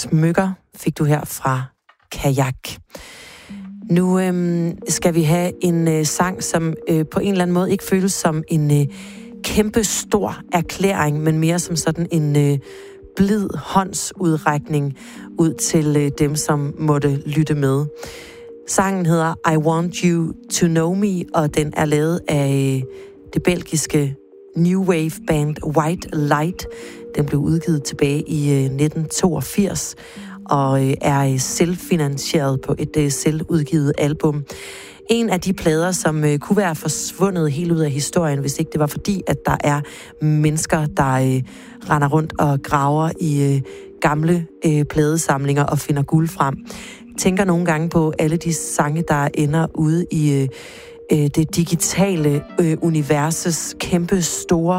Smykker fik du her fra Kajak. Nu skal vi have en sang, som på en eller anden måde ikke føles som en kæmpe stor erklæring, men mere som sådan en blid håndsudrækning ud til dem, som måtte lytte med. Sangen hedder I Want You To Know Me, og den er lavet af det belgiske New Wave band White Light. Den blev udgivet tilbage i 1982 og er selvfinansieret på et selvudgivet album. En af de plader, som kunne være forsvundet helt ud af historien, hvis ikke det var fordi, at der er mennesker, der render rundt og graver i gamle pladesamlinger og finder guld frem. Tænker nogle gange på alle de sange, der ender ude i det digitale universes kæmpe store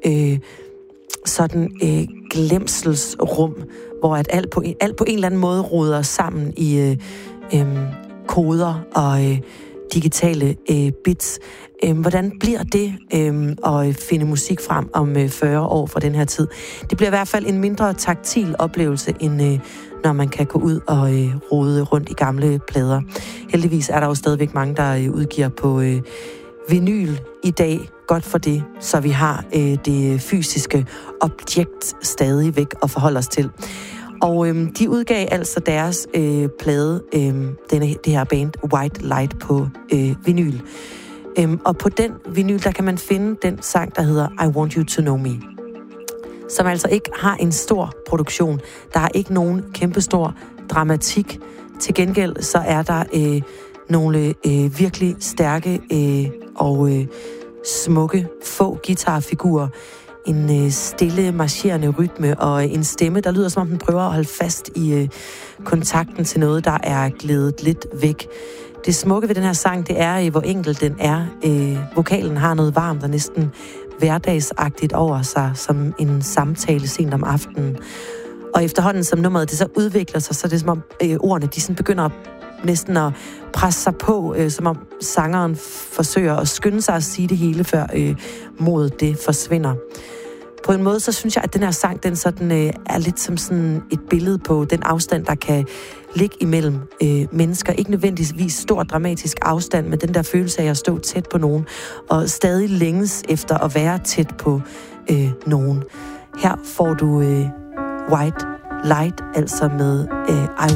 glemselsrum, hvor at alt på en eller anden måde roder sammen i koder og digitale bits. Hvordan bliver det at finde musik frem om 40 år fra den her tid? Det bliver i hvert fald en mindre taktil oplevelse, end når man kan gå ud og rode rundt i gamle plader. Heldigvis er der jo stadigvæk mange, der udgiver på vinyl i dag. Godt for det, så vi har det fysiske objekt stadigvæk at forholde os til. Og de udgav altså deres plade, det her band White Light, på vinyl. Og på den vinyl, der kan man finde den sang, der hedder I Want You To Know Me, som altså ikke har en stor produktion. Der er ikke nogen kæmpestor dramatik. Til gengæld så er der nogle virkelig stærke og smukke, få guitarfigurer, en stille, marcherende rytme og en stemme, der lyder som om den prøver at holde fast i kontakten til noget, der er glædet lidt væk. Det smukke ved den her sang, det er, hvor enkel den er. Vokalen har noget varmt og næsten hverdagsagtigt over sig, som en samtale sent om aftenen. Og efterhånden, som nummeret det så udvikler sig, så er det som om ordene, de sådan begynder næsten at presse sig på, som om sangeren forsøger at skynde sig at sige det hele, før modet det forsvinder. På en måde, så synes jeg, at den her sang, den sådan, er lidt som sådan et billede på den afstand, der kan ligge imellem mennesker. Ikke nødvendigvis stor dramatisk afstand, men den der følelse af at stå tæt på nogen, og stadig længes efter at være tæt på nogen. Her får du White Light, altså med I